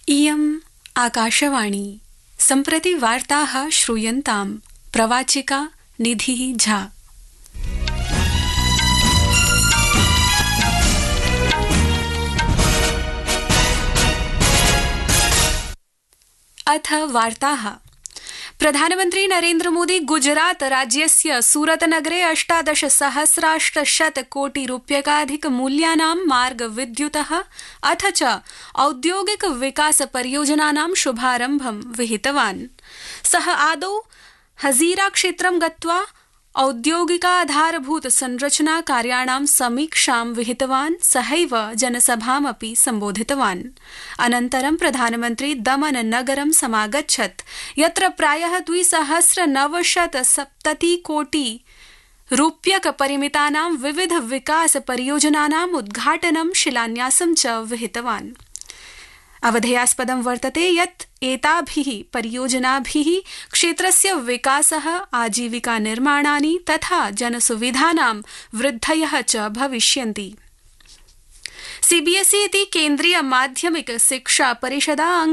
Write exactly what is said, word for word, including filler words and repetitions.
इयम् आकाशवाणी सम्प्रति वार्ताः श्रूयन्ताम् प्रवाचिका निधिः झा। अथ वार्ताः। प्रधानमन्त्री नरेन्द्र मोदी गुजरात राज्यस्य सूरत नगरे अष्टादश सहस्राष्टशत कोटि रूप्यकाधिक मूल्यानां मार्ग विद्युतः अथ च औद्योगिक विकास परियोजनानां शुभारम्भं विहितवान्। सः आदौ हजीरा क्षेत्रं गत्वा औद्योगिकाधारभूत संरचना कार्याणां समीक्षां विहितवान्। सहैव जनसभामपि सम्बोधितवान्। अनन्तरं प्रधानमन्त्री दमन नगरं समागच्छत्, यत्र प्रायः द्विसहस्र नवशत सप्तति कोटि रूप्यक परिमितानां विविध विकास परियोजनानाम् उद्घाटनं शिलान्यासं च विहितवान्। अवधेयास्पदं वर्तते यत् एताभिः परियोजनाभिः क्षेत्रस्य विकासः, आजीविका निर्माणानि तथा जनसुविधानां वृद्धयः च भविष्यन्ति। सीबीएसई इति केन्द्रीय माध्यमिक शिक्षा परिषदा